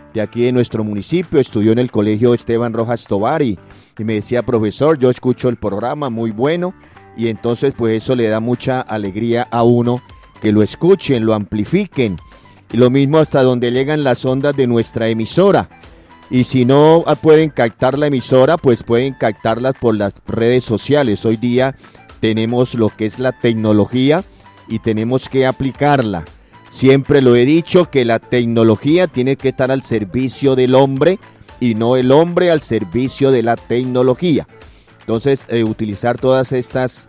de aquí de nuestro municipio, estudió en el colegio Esteban Rojas Tovar y me decía, profesor, yo escucho el programa, muy bueno, y entonces pues eso le da mucha alegría a uno, que lo escuchen, lo amplifiquen, y lo mismo hasta donde llegan las ondas de nuestra emisora. Y si no pueden captar la emisora, pues pueden captarlas por las redes sociales. Hoy día tenemos lo que es la tecnología y tenemos que aplicarla. Siempre lo he dicho, que la tecnología tiene que estar al servicio del hombre y no el hombre al servicio de la tecnología. Entonces, utilizar todas estas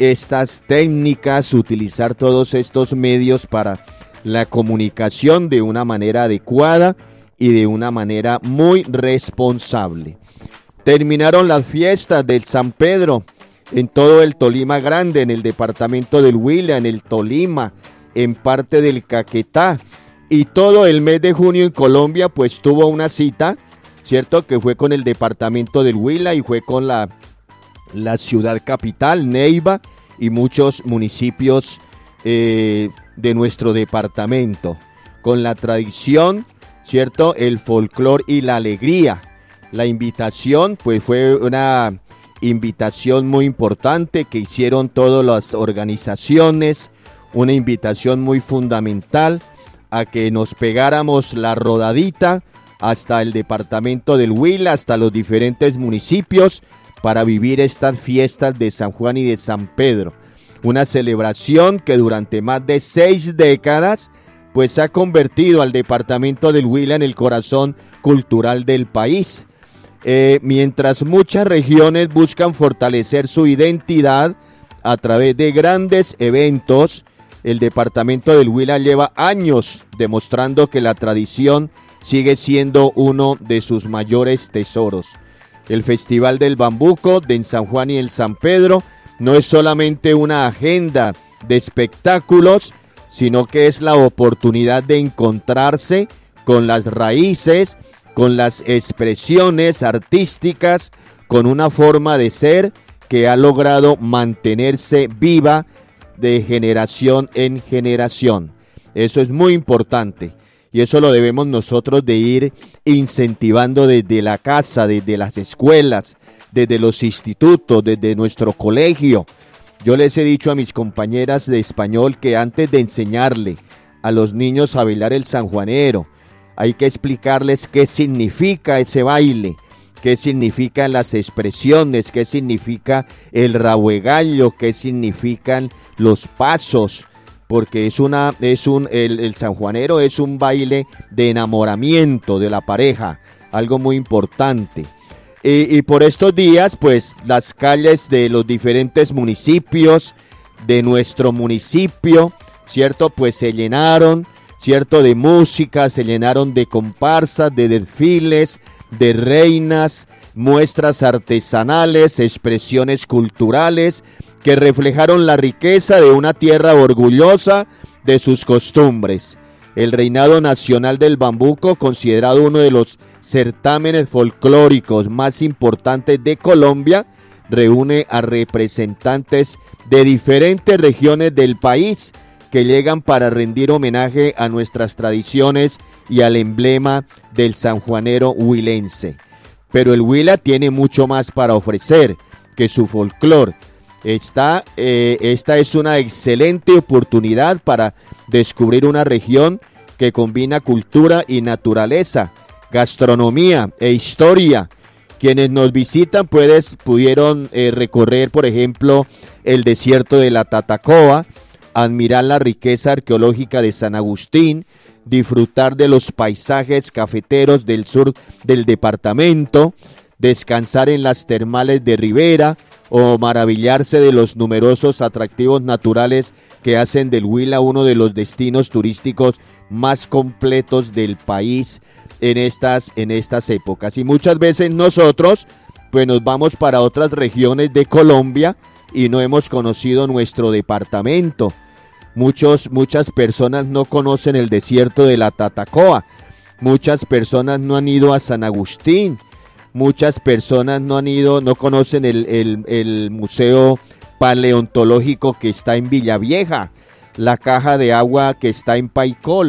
técnicas, utilizar todos estos medios para la comunicación de una manera adecuada y de una manera muy responsable. Terminaron las fiestas del San Pedro en todo el Tolima Grande, en el departamento del Huila, en el Tolima, en parte del Caquetá, y todo el mes de junio en Colombia pues tuvo una cita, ¿cierto? Que fue con el departamento del Huila y fue con la ciudad capital, Neiva, y muchos municipios de nuestro departamento, con la tradición, ¿cierto? El folclor y la alegría. La invitación, pues fue una invitación muy importante que hicieron todas las organizaciones, una invitación muy fundamental a que nos pegáramos la rodadita hasta el departamento del Huila, hasta los diferentes municipios, para vivir estas fiestas de San Juan y de San Pedro. Una celebración que durante más de 6 décadas pues ha convertido al departamento del Huila en el corazón cultural del país. Mientras muchas regiones buscan fortalecer su identidad a través de grandes eventos, el departamento del Huila lleva años demostrando que la tradición sigue siendo uno de sus mayores tesoros. El Festival del Bambuco de San Juan y el San Pedro no es solamente una agenda de espectáculos, sino que es la oportunidad de encontrarse con las raíces, con las expresiones artísticas, con una forma de ser que ha logrado mantenerse viva de generación en generación. Eso es muy importante y eso lo debemos nosotros de ir incentivando desde la casa, desde las escuelas, desde los institutos, desde nuestro colegio. Yo les he dicho a mis compañeras de español que antes de enseñarle a los niños a bailar el sanjuanero, hay que explicarles qué significa ese baile, qué significan las expresiones, qué significa el rabo de gallo, qué significan los pasos, porque el sanjuanero es un baile de enamoramiento de la pareja, algo muy importante. Y por estos días, pues las calles de los diferentes municipios de nuestro municipio, ¿cierto? Pues se llenaron, ¿cierto? De música, se llenaron de comparsas, de desfiles, de reinas, muestras artesanales, expresiones culturales que reflejaron la riqueza de una tierra orgullosa de sus costumbres. El Reinado Nacional del Bambuco, considerado uno de los certámenes folclóricos más importantes de Colombia, reúne a representantes de diferentes regiones del país que llegan para rendir homenaje a nuestras tradiciones y al emblema del sanjuanero huilense. Pero el Huila tiene mucho más para ofrecer que su folclor. Esta es una excelente oportunidad para descubrir una región que combina cultura y naturaleza, gastronomía e historia. Quienes nos visitan pudieron recorrer, por ejemplo, el desierto de la Tatacoa, admirar la riqueza arqueológica de San Agustín, disfrutar de los paisajes cafeteros del sur del departamento, descansar en las termales de Rivera o maravillarse de los numerosos atractivos naturales que hacen del Huila uno de los destinos turísticos más completos del país en estas épocas. Y muchas veces nosotros pues nos vamos para otras regiones de Colombia y no hemos conocido nuestro departamento. Muchas personas no conocen el desierto de la Tatacoa, muchas personas no han ido a San Agustín, muchas personas no conocen el museo paleontológico que está en Villavieja, la caja de agua que está en Paicol,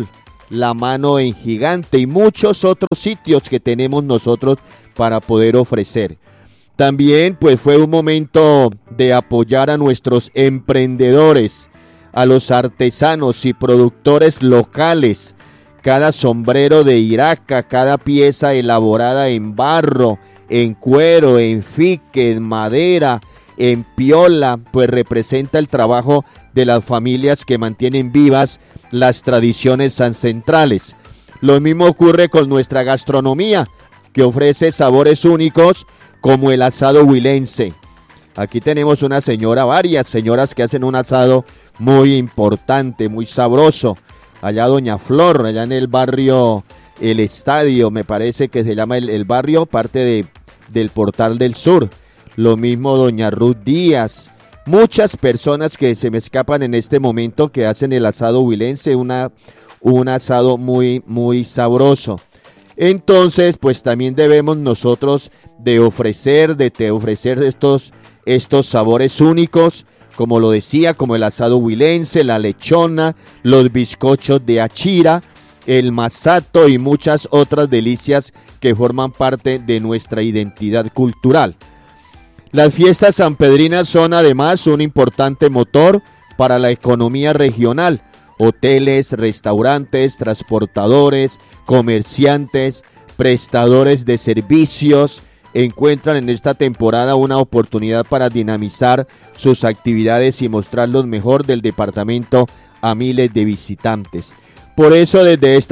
La Mano en Gigante y muchos otros sitios que tenemos nosotros para poder ofrecer. También pues fue un momento de apoyar a nuestros emprendedores, a los artesanos y productores locales. Cada sombrero de Iraca, cada pieza elaborada en barro, en cuero, en fique, en madera, en piola, pues representa el trabajo de las familias que mantienen vivas las tradiciones ancestrales. Lo mismo ocurre con nuestra gastronomía, que ofrece sabores únicos como el asado huilense. Aquí tenemos una señora, varias señoras que hacen un asado muy importante, muy sabroso. Allá Doña Flor, allá en el barrio El Estadio, me parece que se llama el barrio, parte del Portal del Sur. Lo mismo Doña Ruth Díaz. Muchas personas que se me escapan en este momento que hacen el asado huilense, un asado muy, muy sabroso. Entonces, pues también debemos nosotros de ofrecer estos sabores únicos, como lo decía, como el asado huilense, la lechona, los bizcochos de achira, el masato y muchas otras delicias que forman parte de nuestra identidad cultural. Las fiestas sanpedrinas son además un importante motor para la economía regional. Hoteles, restaurantes, transportadores, comerciantes, prestadores de servicios encuentran en esta temporada una oportunidad para dinamizar sus actividades y mostrar lo mejor del departamento a miles de visitantes. Por eso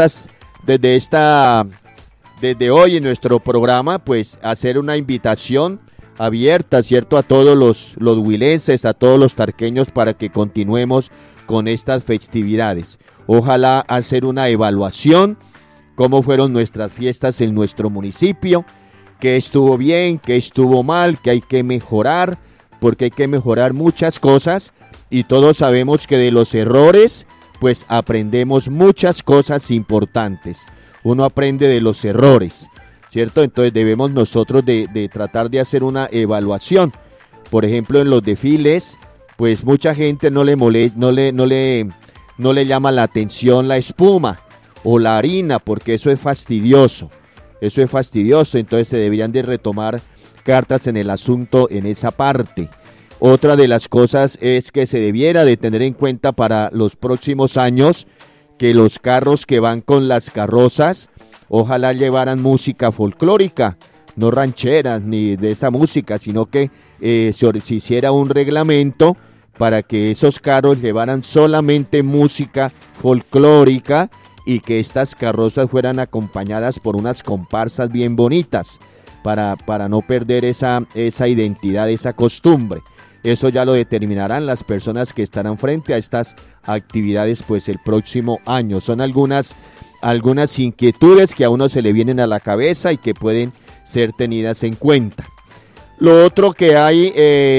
desde hoy en nuestro programa, pues hacer una invitación abierta, ¿cierto?, a todos los huilenses, a todos los tarqueños, para que continuemos con estas festividades. Ojalá hacer una evaluación, cómo fueron nuestras fiestas en nuestro municipio, qué estuvo bien, qué estuvo mal, qué hay que mejorar, porque hay que mejorar muchas cosas y todos sabemos que de los errores pues aprendemos muchas cosas importantes. Uno aprende de los errores, ¿cierto? Entonces debemos nosotros de tratar de hacer una evaluación. Por ejemplo, en los desfiles, pues mucha gente no le llama la atención la espuma o la harina, porque eso es fastidioso. Entonces se deberían de retomar cartas en el asunto en esa parte. Otra de las cosas es que se debiera de tener en cuenta para los próximos años que los carros que van con las carrozas ojalá llevaran música folclórica, no rancheras ni de esa música, sino que se hiciera un reglamento para que esos carros llevaran solamente música folclórica y que estas carrozas fueran acompañadas por unas comparsas bien bonitas para no perder esa identidad, esa costumbre. Eso ya lo determinarán las personas que estarán frente a estas actividades pues el próximo año. Son algunas inquietudes que a uno se le vienen a la cabeza y que pueden ser tenidas en cuenta. Lo otro que hay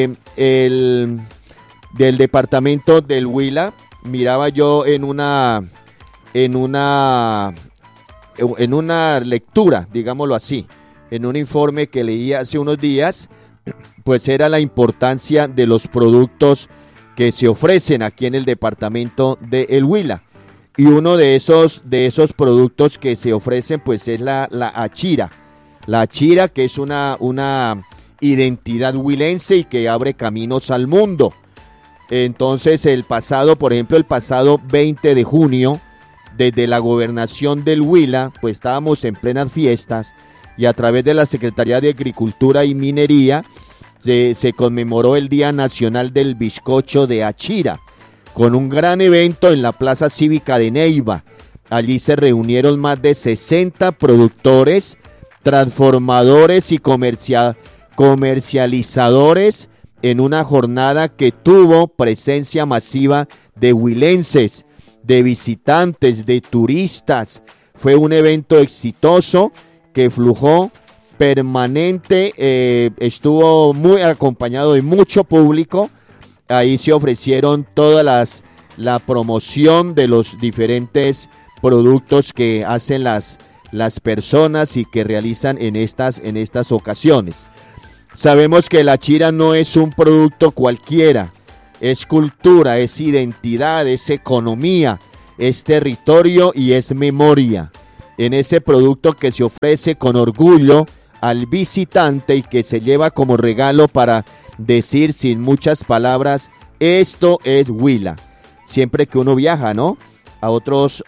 del departamento del Huila, miraba yo en una lectura, digámoslo así, en un informe que leí hace unos días, pues era la importancia de los productos que se ofrecen aquí en el departamento de El Huila. Y uno de esos productos que se ofrecen pues es la achira. La achira, que es una identidad huilense y que abre caminos al mundo. Entonces por ejemplo el pasado 20 de junio, desde la gobernación del Huila, pues estábamos en plenas fiestas y a través de la Secretaría de Agricultura y Minería se conmemoró el Día Nacional del Bizcocho de Achira, con un gran evento en la Plaza Cívica de Neiva. Allí se reunieron más de 60 productores, transformadores y comercializadores en una jornada que tuvo presencia masiva de huilenses, de visitantes, de turistas. Fue un evento exitoso que flujó permanente, estuvo muy acompañado de mucho público. Ahí se ofrecieron la promoción de los diferentes productos que hacen las personas y que realizan en estas ocasiones. Sabemos que la achira no es un producto cualquiera, es cultura, es identidad, es economía, es territorio y es memoria. En ese producto que se ofrece con orgullo al visitante y que se lleva como regalo para decir sin muchas palabras, esto es Huila. Siempre que uno viaja, ¿no? A otros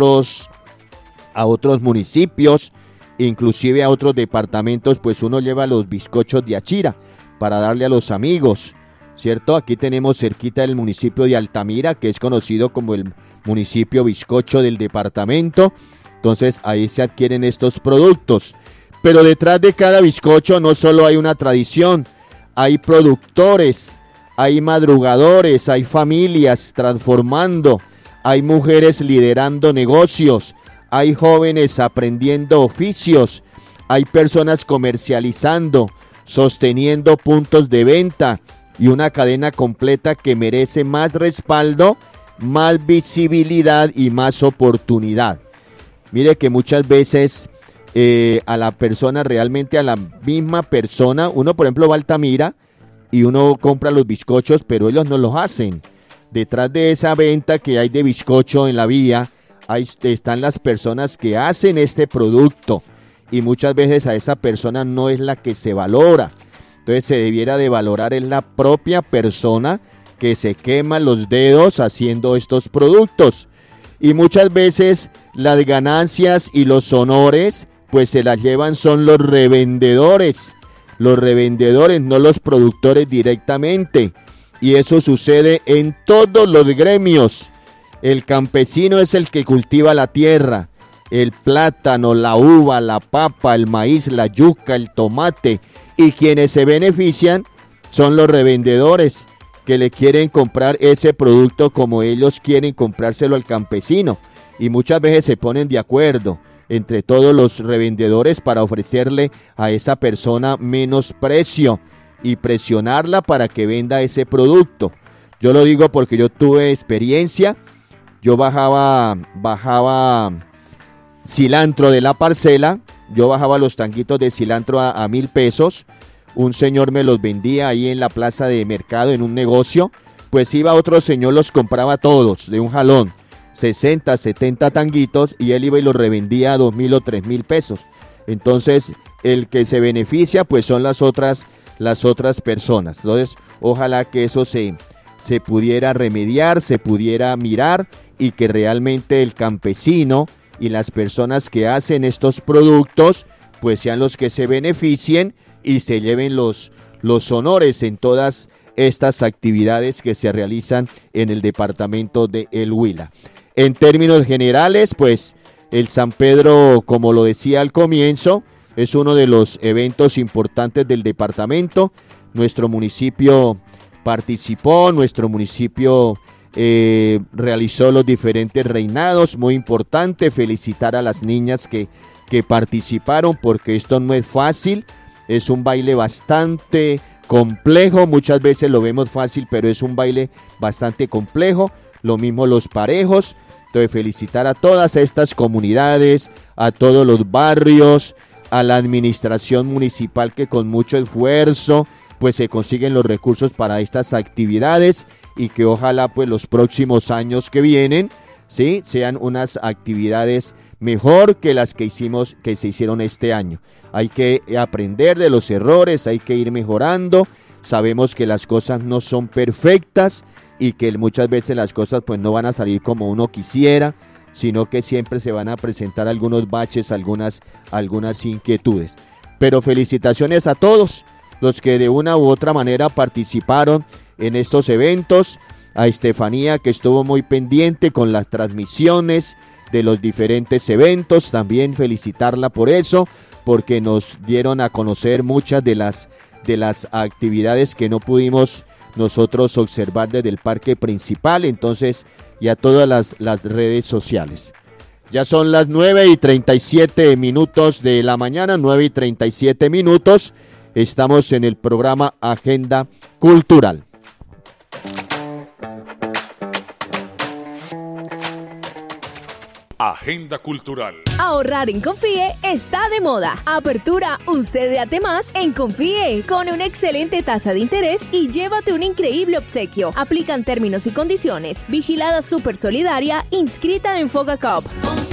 municipios, inclusive a otros departamentos, pues uno lleva los bizcochos de Achira para darle a los amigos, ¿cierto? Aquí tenemos cerquita el municipio de Altamira, que es conocido como el municipio bizcocho del departamento. Entonces ahí se adquieren estos productos. Pero detrás de cada bizcocho no solo hay una tradición, hay productores, hay madrugadores, hay familias transformando, hay mujeres liderando negocios, hay jóvenes aprendiendo oficios, hay personas comercializando, sosteniendo puntos de venta y una cadena completa que merece más respaldo, más visibilidad y más oportunidad. Mire que muchas veces a la persona, realmente a la misma persona, uno por ejemplo va a Altamira y uno compra los bizcochos, pero ellos no los hacen. Detrás de esa venta que hay de bizcocho en la vía, ahí están las personas que hacen este producto y muchas veces a esa persona no es la que se valora. Entonces se debiera de valorar en la propia persona que se quema los dedos haciendo estos productos. Y muchas veces las ganancias y los honores pues se las llevan son los revendedores, no los productores directamente. Y eso sucede en todos los gremios. El campesino es el que cultiva la tierra, el plátano, la uva, la papa, el maíz, la yuca, el tomate, y quienes se benefician son los revendedores que le quieren comprar ese producto como ellos quieren comprárselo al campesino, y muchas veces se ponen de acuerdo entre todos los revendedores para ofrecerle a esa persona menos precio y presionarla para que venda ese producto. Yo lo digo porque yo tuve experiencia. Yo bajaba cilantro de la parcela, yo bajaba los tanguitos de cilantro a 1,000 pesos, un señor me los vendía ahí en la plaza de mercado en un negocio, pues iba otro señor, los compraba todos de un jalón, 60, 70 tanguitos, y él iba y los revendía a 2,000 o 3,000 pesos. Entonces el que se beneficia pues son las otras personas. Entonces ojalá que eso se pudiera remediar, se pudiera mirar, y que realmente el campesino y las personas que hacen estos productos pues sean los que se beneficien y se lleven los honores en todas estas actividades que se realizan en el departamento de El Huila. En términos generales, pues el San Pedro, como lo decía al comienzo, es uno de los eventos importantes del departamento. Nuestro municipio participó, nuestro municipio realizó los diferentes reinados. Muy importante felicitar a las niñas que participaron, porque esto no es fácil, es un baile bastante complejo. Muchas veces lo vemos fácil, pero es un baile bastante complejo. Lo mismo los parejos. Entonces felicitar a todas estas comunidades, a todos los barrios, a la administración municipal que con mucho esfuerzo pues se consiguen los recursos para estas actividades, y que ojalá pues los próximos años que vienen, ¿sí?, sean unas actividades mejor que las que se hicieron este año. Hay que aprender de los errores, hay que ir mejorando. Sabemos que las cosas no son perfectas y que muchas veces las cosas pues no van a salir como uno quisiera, sino que siempre se van a presentar algunos baches, algunas inquietudes. Pero felicitaciones a todos los que de una u otra manera participaron en estos eventos. A Estefanía, que estuvo muy pendiente con las transmisiones de los diferentes eventos, también felicitarla por eso, porque nos dieron a conocer muchas de las actividades que no pudimos nosotros observar desde el parque principal. Entonces, y a todas las redes sociales. Ya son las 9:37 de la mañana, 9:37. Estamos en el programa Agenda Cultural. Agenda Cultural. Ahorrar en Confíe está de moda. Apertura un CDAT más en Confíe con una excelente tasa de interés y llévate un increíble obsequio. Aplican términos y condiciones. Vigilada Super Solidaria, inscrita en Fogacop.